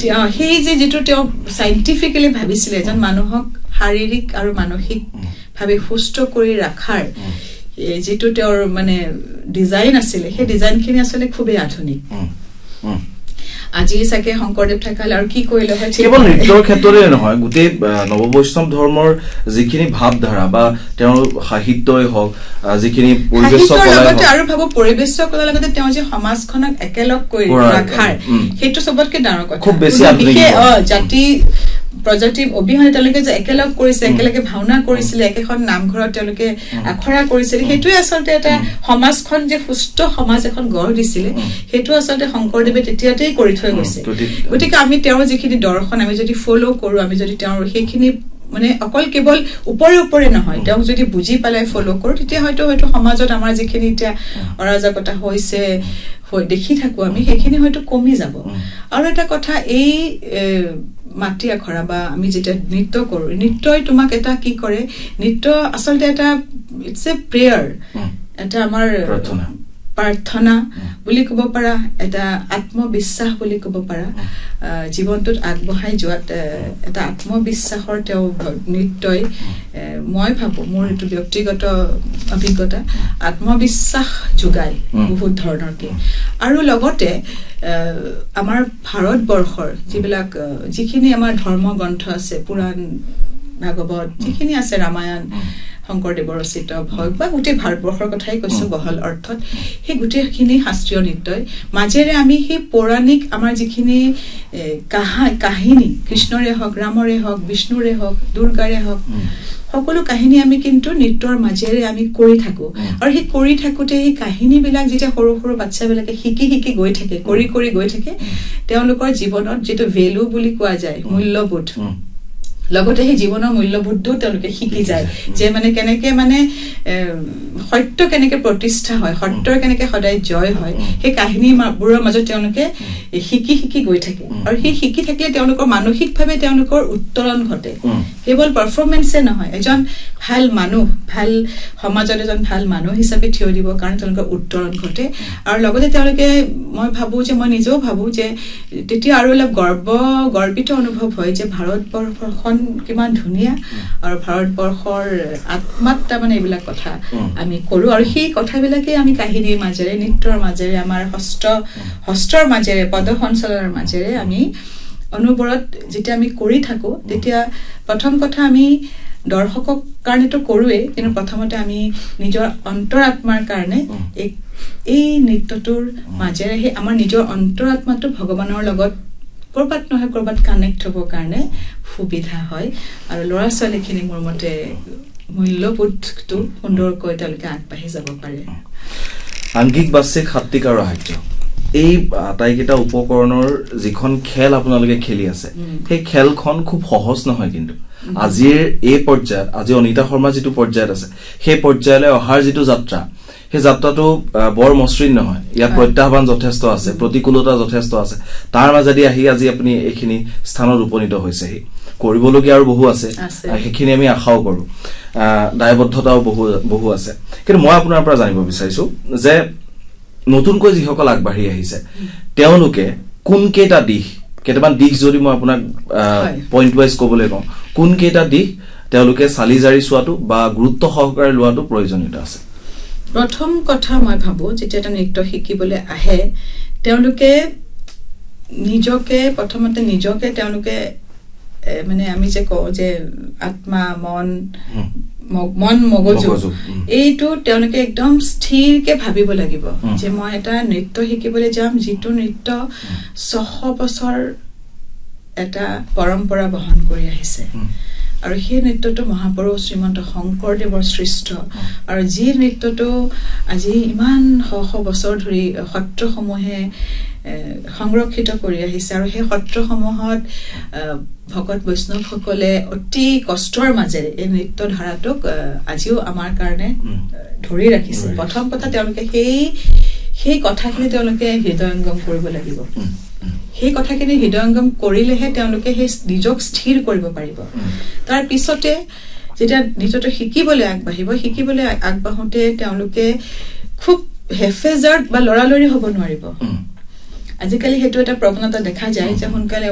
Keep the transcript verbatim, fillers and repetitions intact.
সেই যে যেটো তেওঁ সাইন্টিফিক্যালি ভাবিছিলে এজন মানুহক শাৰীৰিক আৰু মানসিক ভাবে সুস্থ কৰি ৰাখাৰ যেটো তেওঁৰ মানে ডিজাইন আছিল সেই ডিজাইনখিনি আসলে খুবেই আধুনিক আজি সাকে শংকৰদেৱ থাকাল আৰু কি কইলে হয় কেৱল নৃত্যৰ ক্ষেত্ৰতে নহয় গুটেই নৱবৈষ্ণৱ ধৰ্মৰ যিখিনি ভাৱধাৰা বা তেওঁৰ সাহিত্যই হওক যিখিনি পৰিবেশ কলা লগতে আৰু ভাব পৰিবেশ কলা লগতে তেওঁ যে সমাজখনক একেলগ কৰি ৰাখাৰ হেতু সবতকে ডাঙৰ কথা খুব বেছি আধুনিক জাতি প্ৰজাতি অবিহনে তেওঁলোকে যে একেলগ কৰিছে একেলগে ভাওনা কৰিছিল একেখন নামঘৰত তেওঁলোকে আখৰা কৰিছিল হেতুই আসলতে এটা সমাজখন যে সুস্থ সমাজ এখন গঢ় দিছিল হেতু আসলতে শংকৰদেৱে তেতিয়াতেই কৰি থৈ গৈছে গতিকে আমি তেওঁৰ যিখিনি দৰ্শন আমি যদি ফলো কৰো আমি যদি তেওঁৰ সেইখিনি মানে অকল কেৱল উপৰে উপৰে নহয় তেওঁ যদি বুজি পালে ফলো কৰো তেতিয়া হয়তো হয়তো সমাজত আমাৰ যিখিনি এতিয়া অৰাজকতা হৈছে দেখি থাকো আমি সেইখিনি হয়তো কমি যাব আৰু এটা কথা এই মাটি আখৰা বা আমি যেটা নৃত্য কৰো নৃত্যই তোমাক এটা কি কৰে নৃত্য আসলতে এটা ইটস এ প্ৰেয়াৰ এটা আমাৰ প্ৰাৰ্থনা প্ৰাৰ্থনা বুলি ক'ব পাৰা এটা আত্মবিশ্বাস বুলি ক'ব পাৰা জীৱনটোত আগবঢ়াই যোৱাত এটা আত্মবিশ্বাসৰ তেওঁ নৃত্যই মই ভাবো মোৰ এটো ব্যক্তিগত অভিজ্ঞতা আত্মবিশ্বাস যোগায় বহুত ধৰণৰ কি আৰু লগতে আমাৰ ভাৰতবৰ্ষৰ যিবিলাক যিখিনি আমাৰ ধৰ্ম গ্ৰন্থ আছে পুৰাণ ভাগৱত যিখিনি আছে ৰামায়ণ শংকৰদেৱৰ ৰচিত ভগ বা গোটেই ভাৰতবৰ্ষৰ কথাই কৈছো বহল অৰ্থত সেই গোটেইখিনি শাস্ত্ৰীয় নৃত্যই মাজেৰে আমি সেই পৌৰাণিক আমাৰ যিখিনি কাহিনী কৃষ্ণৰে হওক ৰামৰে হওক বিষ্ণুৰে হওক দুৰ্গাৰে হওক সকলো কাহিনী আমি কিন্তু নৃত্যৰ মাজেৰে আমি কৰি থাকো আৰু সেই কৰি থাকোতে এই কাহিনীবিলাক যেতিয়া সৰু সৰু বাচ্চাবিলাকে শিকি শিকি গৈ থাকে কৰি কৰি গৈ থাকে তেওঁলোকৰ জীৱনত যেটো ভ্যালু বুলি কোৱা যায় মূল্যবোধ লগতে সেই জীৱনৰ মূল্যবোধটো তেওঁলোকে শিকি যায় যে মানে কেনেকে মানে সত্য কেনেকে প্ৰতিষ্ঠা হয় সত্যৰ কেনেকে সদায় জয় হয় সেই কাহিনীবোৰৰ মাজত তেওঁলোকে শিকি শিকি গৈ থাকে আৰু সেই শিকি থাকিলে তেওঁলোকৰ মানসিকভাৱে তেওঁলোকৰ উত্তৰণ ঘটে কেৱল পাৰফৰমেন্সে নহয় এজন ভাল মানুহ ভাল সমাজত এজন ভাল মানুহ হিচাপে থিয় দিব কাৰণ তেওঁলোকৰ উত্তৰণ ঘটে আৰু লগতে তেওঁলোকে মই ভাবো যে মই নিজেও ভাবো যে তেতিয়া আৰু অলপ গৰ্ব গৰ্বিত অনুভৱ হয় যে ভাৰতবৰ্ষখন কিমান ধুনীয়া আৰু ভাৰতবৰ্ষৰ আত্মাত্মা মানে এইবিলাক কথা আমি কৰো আৰু সেই কথাবিলাকে আমি কাহিনীৰ মাজেৰে নৃত্যৰ মাজেৰে আমাৰ হস্ত হস্তৰ মাজেৰে পদ সঞ্চালনৰ মাজেৰে আমি অনুবৰত যেতিয়া আমি কৰি থাকো তেতিয়া প্ৰথম কথা আমি দৰ্শকক কাৰণেটো কৰোৱে কিন্তু প্ৰথমতে আমি নিজৰ অন্তৰাত্মাৰ কাৰণে এই নৃত্যটোৰ মাজেৰে সেই আমাৰ নিজৰ অন্তৰাত্মাটো ভগৱানৰ লগত কৰবাত নহয় কৰবাত কানেক্ট হ'বৰ কাৰণে সুবিধা হয় আৰু ল'ৰা ছোৱালীখিনি মোৰ মতে মূল্যবোধটো সুন্দৰকৈ তেওঁলোকে আগবাঢ়ি যাব পাৰে আংগিক বাচিক সাত্বিক আৰু সাহিত্য এই আটাইকেইটা উপকৰণৰ যিখন খেল আপোনালোকে খেলি আছে সেই খেলখন খুব সহজ নহয় কিন্তু আজিৰ এই পৰ্যায়ত আজি অনিতা শৰ্মা যেটো পৰ্যায়ত আছে সেই পৰ্যায়লৈ অহাৰ যেটো যাত্ৰা সেই যাত্ৰাটো বৰ মসৃণ নহয় ইয়াত প্ৰত্যাহ্বান যথেষ্ট আছে প্ৰতিকূলতা যথেষ্ট আছে তাৰ মাজেদি আহি আজি আপুনি এইখিনি স্থানত উপনীত হৈছে হি কৰিবলগীয়া আৰু বহু আছে সেইখিনি আমি আশাও কৰো দায়বদ্ধতাও বহু বহু আছে কিন্তু মই আপোনাৰ পৰা জানিব বিচাৰিছো যে নতুনকৈ যিসকল আগবাঢ়ি আহিছে তেওঁলোকে কোন কেইটা দিশ কেইটামান দিশ যদি মই আপোনাক পইণ্ট ওয়াইজ ক'বলৈ কওঁ কোন কেইটা দিশ তেওঁলোকে চালি জাৰি চোৱাটো বা গুৰুত্ব সহকাৰে লোৱাটো প্ৰয়োজনীয়তা আছে প্ৰথম কথা মই ভাবো যেতিয়া এটা নৃত্য শিকিবলৈ আহে তেওঁলোকে নিজকে প্ৰথমতে নিজকে তেওঁলোকে মানে আমি যে কওঁ যে আত্মা মন মন মগজু এইটো তেওঁলোকে একদম স্থিৰকে ভাবিব লাগিব যে মই এটা নৃত্য শিকিবলৈ যাম যিটো নৃত্য ছশ বছৰ এটা পৰম্পৰা বহন কৰি আহিছে আৰু সেই নৃত্যটো মহাপুৰুষ শ্ৰীমন্ত শংকৰদেৱৰ সৃষ্ট আৰু যি নৃত্যটো আজি ইমান শ শ বছৰ ধৰি সত্ৰসমূহে সংৰক্ষিত কৰি আহিছে আৰু সেই সত্ৰসমূহত ভকত বৈষ্ণৱসকলে অতি কষ্টৰ মাজেৰে এই নৃত্য ধাৰাটোক আজিও আমাৰ কাৰণে ধৰি ৰাখিছে প্ৰথম কথা তেওঁলোকে সেই সেই কথাখিনি তেওঁলোকে হৃদয়ংগম কৰিব লাগিব সেই কথাখিনি হৃদয়ংগম কৰিলেহে তেওঁলোকে সেই নিজক স্থিৰ কৰিব পাৰিব তাৰ পিছতে যেতিয়া নিজটো শিকিবলৈ আগবাঢ়িব শিকিবলৈ আগবাঢ়োতে তেওঁলোকে খুব হেফেজাৰ্ড বা লৰালৰি হ'ব নোৱাৰিব আজিকালি হেতু এটা প্ৰৱণতা দেখা যায় যে সোনকালে